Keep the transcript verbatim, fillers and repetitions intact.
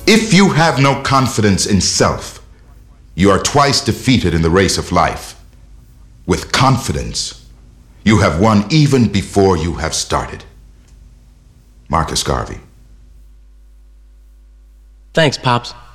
If you have no confidence in self, you are twice defeated in the race of life. With confidence, you have won even before you have started. Marcus Garvey. Thanks, Pops.